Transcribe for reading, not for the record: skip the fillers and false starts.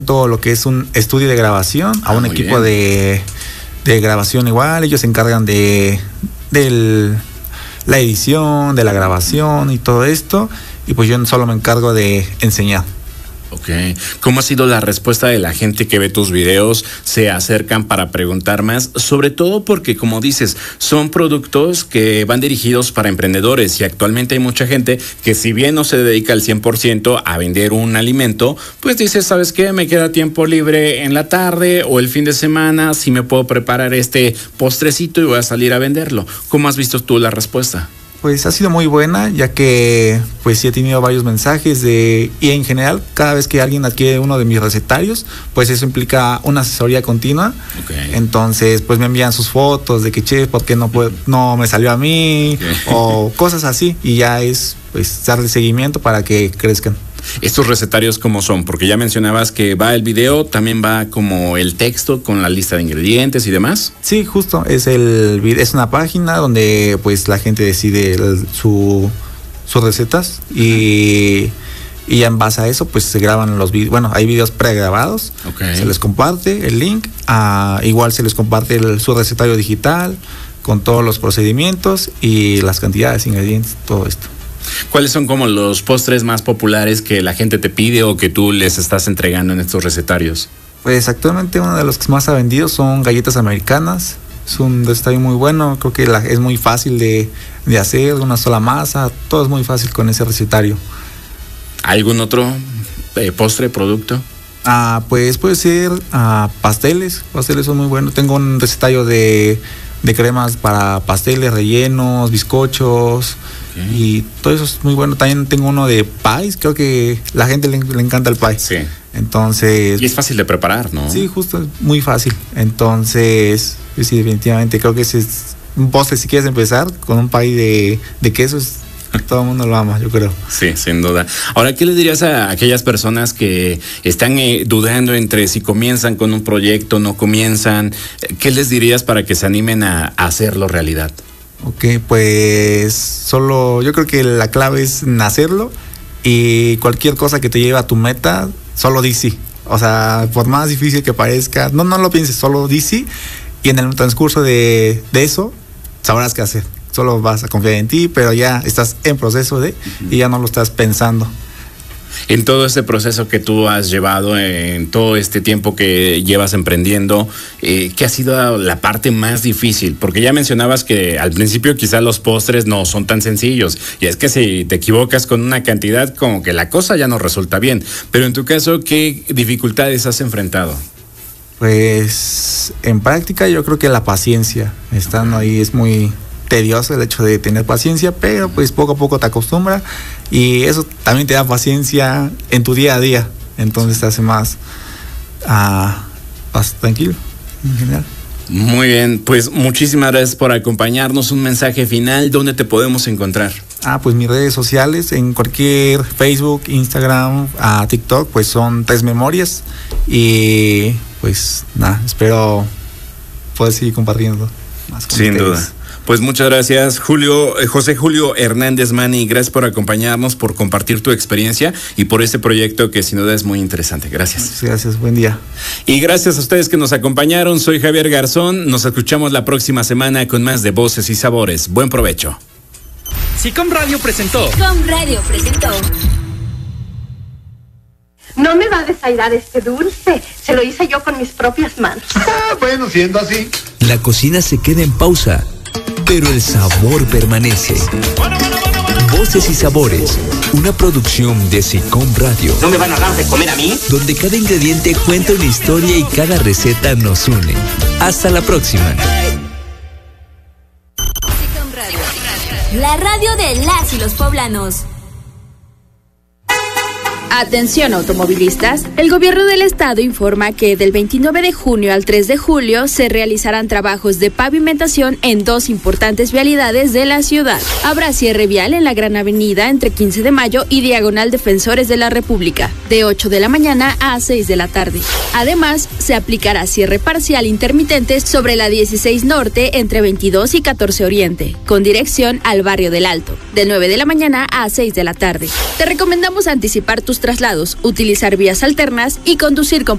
todo lo que es un estudio de grabación a un equipo de grabación igual. Ellos se encargan de la edición, de la grabación y todo esto, y pues yo solo me encargo de enseñar. Ok. ¿Cómo ha sido la respuesta de la gente que ve tus videos? ¿Se acercan para preguntar más? Sobre todo porque, como dices, son productos que van dirigidos para emprendedores, y actualmente hay mucha gente que, si bien no se dedica al 100% a vender un alimento, pues dice, ¿sabes qué? Me queda tiempo libre en la tarde o el fin de semana, si me puedo preparar este postrecito y voy a salir a venderlo. ¿Cómo has visto tú la respuesta? Pues ha sido muy buena, ya que pues sí he tenido varios mensajes y en general cada vez que alguien adquiere uno de mis recetarios, pues eso implica una asesoría continua. Okay. Entonces pues me envían sus fotos de que ¿por qué no me salió a mí? Okay. O cosas así, y ya es pues darle seguimiento para que crezcan. ¿Estos recetarios cómo son? Porque ya mencionabas que va el video, también va como el texto con la lista de ingredientes y demás. Sí, justo, es una página donde pues la gente decide sus recetas, y ya en base a eso pues se graban los videos. Bueno, hay videos pregrabados. Okay. Se les comparte el link, igual se les comparte su recetario digital con todos los procedimientos y las cantidades, ingredientes, todo esto. ¿Cuáles son como los postres más populares que la gente te pide o que tú les estás entregando en estos recetarios? Pues actualmente uno de los que más ha vendido son galletas americanas. Es un recetario muy bueno, creo que es muy fácil de hacer, una sola masa, todo es muy fácil con ese recetario. ¿Algún otro postre, producto? Pues puede ser pasteles son muy buenos. Tengo un recetario de cremas para pasteles, rellenos, bizcochos. Okay. Y todo eso es muy bueno. También tengo uno de pies, creo que la gente le encanta el pie. Sí. Entonces. Y es fácil de preparar, ¿no? Sí, justo, es muy fácil. Entonces, sí, definitivamente creo que ese es un postre. Si quieres empezar con un pie de quesos, todo el mundo lo ama, yo creo. Sí, sin duda. Ahora, ¿qué le dirías a aquellas personas que están dudando entre si comienzan con un proyecto, no comienzan? ¿Qué les dirías para que se animen a hacerlo realidad? Ok, pues yo creo que la clave es hacerlo, y cualquier cosa que te lleve a tu meta, solo di sí. O sea, por más difícil que parezca, no lo pienses, solo di sí, y en el transcurso de eso sabrás qué hacer. Solo vas a confiar en ti, pero ya estás en proceso y ya no lo estás pensando. En todo este proceso que tú has llevado, en todo este tiempo que llevas emprendiendo, ¿qué ha sido la parte más difícil? Porque ya mencionabas que al principio quizás los postres no son tan sencillos, y es que si te equivocas con una cantidad, como que la cosa ya no resulta bien. Pero en tu caso, ¿qué dificultades has enfrentado? Pues en práctica yo creo que la paciencia, estando ahí es muy tedioso el hecho de tener paciencia, pero pues poco a poco te acostumbras, y eso también te da paciencia en tu día a día, entonces te hace más tranquilo en general. Muy bien, pues muchísimas gracias por acompañarnos. Un mensaje final, ¿dónde te podemos encontrar? Pues mis redes sociales, en cualquier Facebook, Instagram, TikTok, pues son 3 Memorias, y pues nada, espero poder seguir compartiendo más con Sin ustedes. duda. Pues muchas gracias, José Julio Hernández Mani. Gracias por acompañarnos, por compartir tu experiencia y por este proyecto que sin duda es muy interesante. Gracias. Muchas gracias, buen día. Y gracias a ustedes que nos acompañaron. Soy Javier Garzón. Nos escuchamos la próxima semana con más de Voces y Sabores. Buen provecho. SICOM Radio presentó. No me va a desairar este dulce. Se lo hice yo con mis propias manos. Bueno, siendo así. La cocina se queda en pausa, pero el sabor permanece. Voces y Sabores, una producción de SICOM Radio. ¿No me van a dar de comer a mí? Donde cada ingrediente cuenta una historia y cada receta nos une. Hasta la próxima. SICOM Radio, la radio de las y los poblanos. Atención automovilistas, el gobierno del estado informa que del 29 de junio al 3 de julio se realizarán trabajos de pavimentación en 2 importantes vialidades de la ciudad. Habrá cierre vial en la Gran Avenida entre 15 de mayo y Diagonal Defensores de la República, de 8 de la mañana a 6 de la tarde. Además, se aplicará cierre parcial intermitente sobre la 16 Norte entre 22 y 14 Oriente, con dirección al barrio del Alto, de 9 de la mañana a 6 de la tarde. Te recomendamos anticipar tus traslados, utilizar vías alternas y conducir con